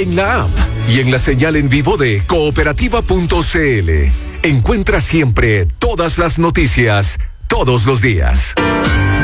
en la app y en la señal en vivo de cooperativa.cl. Encuentra siempre todas las noticias, todos los días.